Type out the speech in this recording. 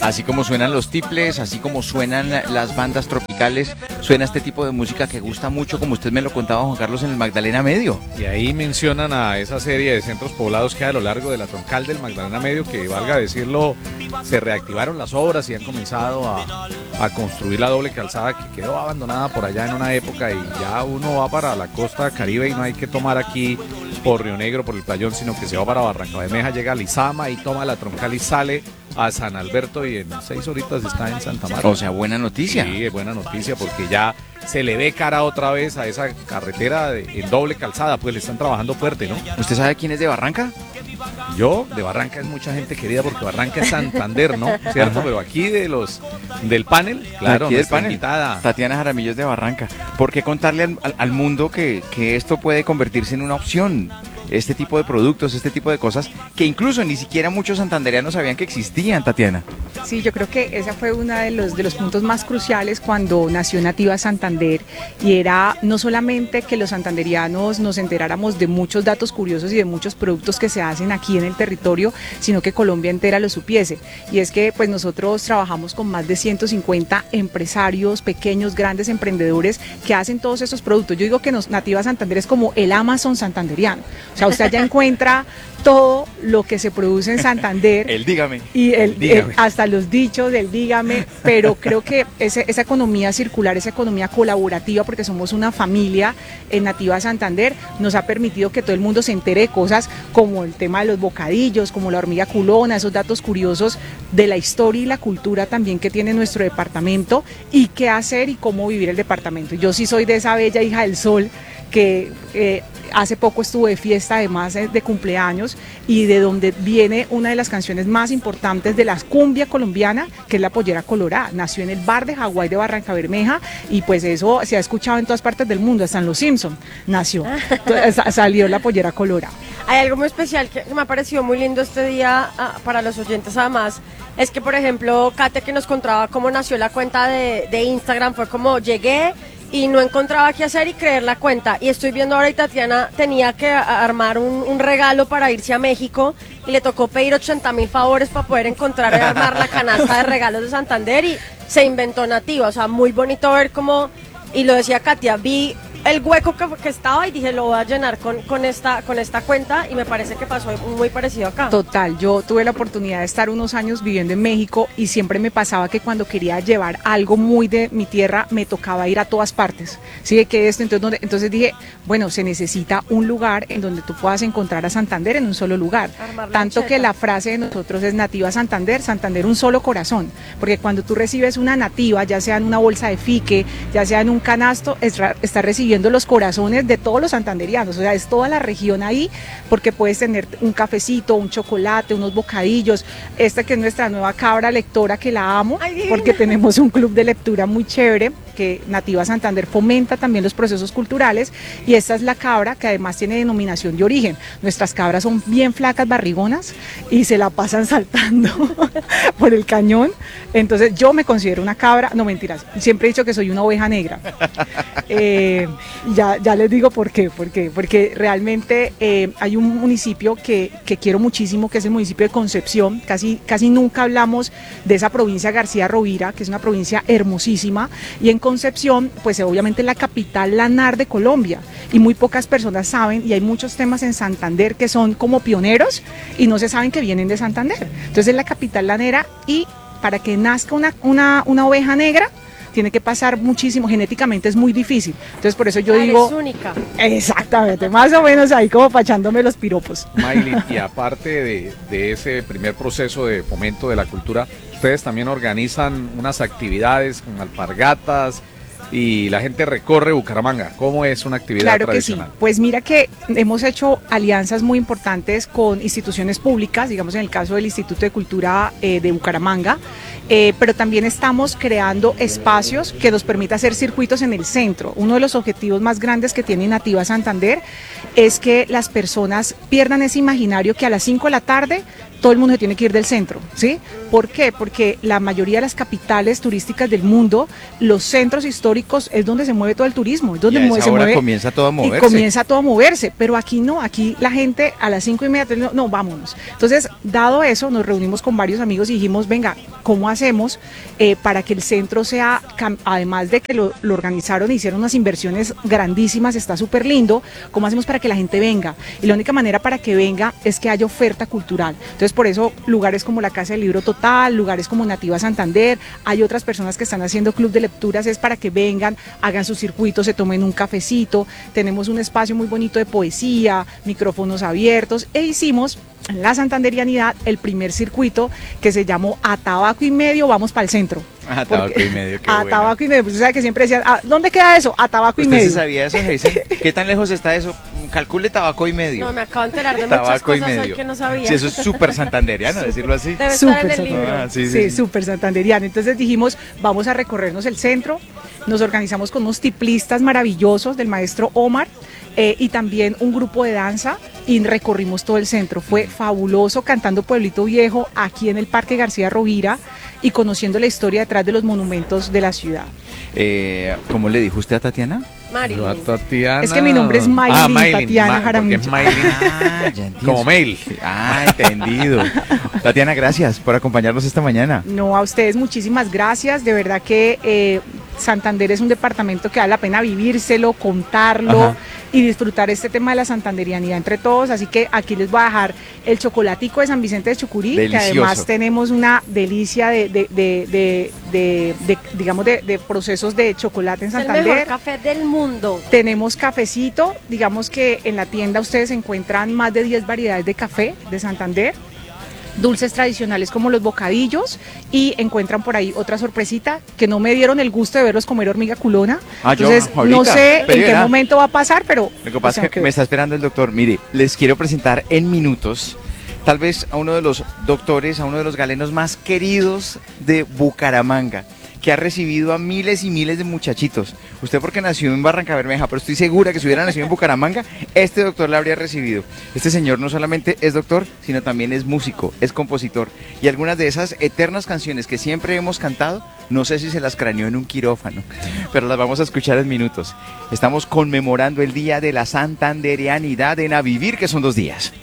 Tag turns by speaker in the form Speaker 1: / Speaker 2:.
Speaker 1: Así como suenan los tiples, así como suenan las bandas tropicales, suena este tipo de música que gusta mucho, como usted me lo contaba, Juan Carlos, en el Magdalena Medio.
Speaker 2: Y ahí mencionan a esa serie de centros poblados que hay a lo largo de la troncal del Magdalena Medio, que valga decirlo, se reactivaron las obras y han comenzado a construir la doble calzada que quedó abandonada por allá en una época, y ya uno va para la costa caribe y no hay que tomar aquí por Río Negro, por el Playón, sino que se va para Barrancabermeja, llega a Lizama y toma la troncal y sale a San Alberto, y en 6 horitas está en Santa Marta.
Speaker 1: O sea, buena noticia.
Speaker 2: Sí, buena noticia, porque ya se le ve cara otra vez a esa carretera en doble calzada, pues le están trabajando fuerte, ¿no?
Speaker 1: ¿Usted sabe quién es de Barranca?
Speaker 2: Yo, de Barranca es mucha gente querida, porque Barranca es Santander, ¿no? ¿Cierto?
Speaker 1: Ajá.
Speaker 2: Pero aquí del panel, claro,
Speaker 1: aquí del
Speaker 2: nuestra
Speaker 1: panel,
Speaker 2: invitada.
Speaker 1: Tatiana Jaramillo es de Barranca. ¿Por qué contarle al mundo que esto puede convertirse en una opción? Este tipo de productos, este tipo de cosas que incluso ni siquiera muchos santandereanos sabían que existían, Tatiana.
Speaker 3: Sí, yo creo que esa fue uno de los puntos más cruciales cuando nació Nativa Santander, y era no solamente que los santanderianos nos enteráramos de muchos datos curiosos y de muchos productos que se hacen aquí en el territorio, sino que Colombia entera lo supiese. Y es que pues nosotros trabajamos con más de 150 empresarios, pequeños, grandes emprendedores que hacen todos estos productos. Yo digo que Nativa Santander es como el Amazon santanderiano. O sea, usted ya encuentra todo lo que se produce en Santander.
Speaker 1: El dígame.
Speaker 3: Y
Speaker 1: Dígame.
Speaker 3: hasta los dichos del dígame, pero creo que esa economía circular, esa economía colaborativa, porque somos una familia en Nativa Santander, nos ha permitido que todo el mundo se entere de cosas como el tema de los bocadillos, como la hormiga culona, esos datos curiosos de la historia y la cultura también que tiene nuestro departamento, y qué hacer y cómo vivir el departamento. Yo sí soy de esa bella hija del sol que hace poco estuve de fiesta, además de cumpleaños, y de donde viene una de las canciones más importantes de la cumbia colombiana, que es La Pollera Colorada. Nació en el bar de Hawái de Barrancabermeja, y pues eso se ha escuchado en todas partes del mundo, hasta en Los Simpson nació, salió La Pollera Colorada.
Speaker 4: Hay algo muy especial que me ha parecido muy lindo este día para los oyentes, además, es que, por ejemplo, Katia, que nos contaba cómo nació la cuenta de Instagram, fue como llegué y no encontraba qué hacer y creer la cuenta, y estoy viendo ahora, y Tatiana tenía que armar un regalo para irse a México, y le tocó pedir 80,000 favores para poder encontrar y armar la canasta de regalos de Santander, y se inventó Nativa. O sea, muy bonito ver cómo, y lo decía Katia, vi el hueco que estaba y dije, lo voy a llenar con esta cuenta, y me parece que pasó muy parecido acá.
Speaker 3: Total, yo tuve la oportunidad de estar unos años viviendo en México, y siempre me pasaba que cuando quería llevar algo muy de mi tierra me tocaba ir a todas partes. ¿Sí? De que esto, entonces dije, bueno, se necesita un lugar en donde tú puedas encontrar a Santander en un solo lugar. Tanto que la frase de nosotros es Nativa Santander, Santander un solo corazón, porque cuando tú recibes una nativa, ya sea en una bolsa de fique, ya sea en un canasto, está recibiendo los corazones de todos los santanderianos. O sea, es toda la región ahí, porque puedes tener un cafecito, un chocolate, unos bocadillos. Esta que es nuestra nueva cabra lectora, que la amo.
Speaker 4: Ay,
Speaker 3: porque tenemos un club de lectura muy chévere, que Nativa Santander fomenta también los procesos culturales, y esta es la cabra que además tiene denominación de origen. Nuestras cabras son bien flacas, barrigonas, y se la pasan saltando por el cañón. Entonces yo me considero una cabra, no, mentiras, siempre he dicho que soy una oveja negra. Ya les digo por qué, porque realmente hay un municipio que quiero muchísimo, que es el municipio de Concepción. Casi nunca hablamos de esa provincia García Rovira, que es una provincia hermosísima, y en Concepción, pues obviamente la capital lanar de Colombia, y muy pocas personas saben, y hay muchos temas en Santander que son como pioneros y no se saben que vienen de Santander. Entonces es la capital lanera, y para que nazca una oveja negra tiene que pasar muchísimo, genéticamente es muy difícil. Entonces por eso yo digo...
Speaker 4: Es única.
Speaker 3: Exactamente, más o menos ahí como pachándome los piropos.
Speaker 2: Maylin, y aparte de ese primer proceso de fomento de la cultura, ustedes también organizan unas actividades con alpargatas, y la gente recorre Bucaramanga. ¿Cómo es una actividad tradicional?
Speaker 3: Que sí. Pues mira que hemos hecho alianzas muy importantes con instituciones públicas, digamos en el caso del Instituto de Cultura de Bucaramanga, pero también estamos creando espacios que nos permita hacer circuitos en el centro. Uno de los objetivos más grandes que tiene Nativa Santander es que las personas pierdan ese imaginario que a las 5 de la tarde todo el mundo se tiene que ir del centro, ¿sí? ¿Por qué? Porque la mayoría de las capitales turísticas del mundo, los centros históricos es donde se mueve todo el turismo, es donde
Speaker 1: Y a esa
Speaker 3: se
Speaker 1: hora
Speaker 3: mueve
Speaker 1: comienza todo a
Speaker 3: y
Speaker 1: moverse.
Speaker 3: comienza todo a moverse, pero aquí no, aquí la gente a las 5:30, no, vámonos. Entonces, dado eso, nos reunimos con varios amigos y dijimos, venga, ¿cómo hacemos para que el centro sea, además de que lo organizaron, hicieron unas inversiones grandísimas, está súper lindo, ¿cómo hacemos para que la gente venga? Y la única manera para que venga es que haya oferta cultural. Entonces, por eso, lugares como la Casa del Libro Total, lugares como Nativa Santander, hay otras personas que están haciendo club de lecturas, es para que vengan, hagan su circuito, se tomen un cafecito, tenemos un espacio muy bonito de poesía, micrófonos abiertos, e hicimos en la Santanderianidad el primer circuito que se llamó A Tabaco y Medio, vamos para el centro.
Speaker 1: A Tabaco y Medio, qué
Speaker 3: A
Speaker 1: bueno.
Speaker 3: Tabaco y Medio, pues usted sabe que siempre decían, ¿dónde queda eso? A Tabaco y
Speaker 1: ¿Usted
Speaker 3: Medio.
Speaker 1: se sabía eso, Jason? ¿Qué tan lejos está eso? Calcule Tabaco y Medio.
Speaker 4: No, me acabo de enterar de muchas
Speaker 1: Tabaco y
Speaker 4: cosas hoy
Speaker 1: medio.
Speaker 4: que no sabía.
Speaker 1: Sí, eso es súper santanderiano, decirlo así.
Speaker 4: Debe estar en
Speaker 3: Súper
Speaker 4: el libro.
Speaker 1: Ah, sí, sí,
Speaker 3: Sí,
Speaker 1: sí.
Speaker 3: súper santanderiano. Entonces dijimos, vamos a recorrernos el centro, nos organizamos con unos tiplistas maravillosos del maestro Omar y también un grupo de danza y recorrimos todo el centro. Fue fabuloso cantando Pueblito Viejo aquí en el Parque García Rovira y conociendo la historia detrás de los monumentos de la ciudad.
Speaker 1: ¿Cómo le dijo usted a Tatiana?
Speaker 4: Marilyn.
Speaker 2: Yo a Tatiana.
Speaker 3: Es que mi nombre es Maylin, Tatiana
Speaker 2: porque
Speaker 3: Jaramillo.
Speaker 2: es Maylin.
Speaker 1: Ah, ya entiendo.
Speaker 2: Como mail.
Speaker 1: Ah, entendido. Tatiana, gracias por acompañarnos esta mañana.
Speaker 3: No, a ustedes muchísimas gracias. De verdad que Santander es un departamento que vale la pena vivírselo, contarlo
Speaker 1: Ajá.
Speaker 3: y disfrutar este tema de la santanderianidad entre todos. Así que aquí les voy a dejar el chocolatico de San Vicente de Chucurí,
Speaker 1: Delicioso.
Speaker 3: que además tenemos una delicia digamos, de procesos de chocolate en
Speaker 4: Es el
Speaker 3: Santander.
Speaker 4: mejor café del mundo.
Speaker 3: Tenemos cafecito, digamos que en la tienda ustedes encuentran más de 10 variedades de café de Santander, dulces tradicionales como los bocadillos y encuentran por ahí otra sorpresita que no me dieron el gusto de verlos comer hormiga culona.
Speaker 1: Ah, yo,
Speaker 3: Entonces no
Speaker 1: ahorita,
Speaker 3: sé en
Speaker 1: pero
Speaker 3: qué
Speaker 1: verá.
Speaker 3: momento va a pasar, pero
Speaker 1: Lo que pasa
Speaker 3: o sea,
Speaker 1: es que me está esperando el doctor. Mire, les quiero presentar en minutos tal vez a uno de los doctores, a uno de los galenos más queridos de Bucaramanga, que ha recibido a miles y miles de muchachitos. Usted porque nació en Barranca Bermeja, pero estoy segura que si hubiera nacido en Bucaramanga, este doctor la habría recibido. Este señor no solamente es doctor, sino también es músico, es compositor. Y algunas de esas eternas canciones que siempre hemos cantado, no sé si se las craneó en un quirófano, pero las vamos a escuchar en minutos. Estamos conmemorando el Día de la Santanderianidad en A Vivir, que son 2 días.